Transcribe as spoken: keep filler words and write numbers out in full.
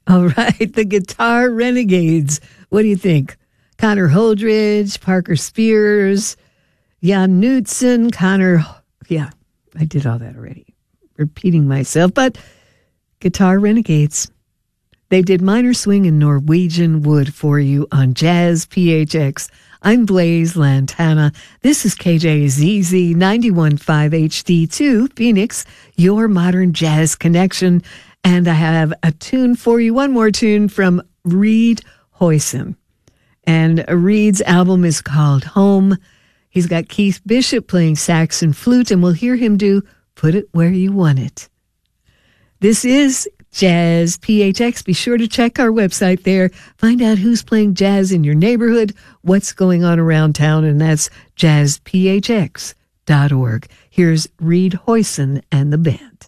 All right, the Guitar Renegades. What do you think? Connor Holdridge, Parker Spears, Jan Knutson, Connor. Yeah, I did all that already. Repeating myself, but Guitar Renegades. They did Minor Swing and Norwegian Wood for you on Jazz P H X. I'm Blaze Lantana. This is K J Z Z ninety-one point five H D two, Phoenix, your modern jazz connection. And I have a tune for you, one more tune from Reed Hoyson. And Reed's album is called Home. He's got Keith Bishop playing sax and flute, and we'll hear him do Put It Where You Want It. This is Jazz P H X. Be sure to check our website there. Find out who's playing jazz in your neighborhood, what's going on around town, and that's jazz p h x dot org. Here's Reed Hoyson and the band.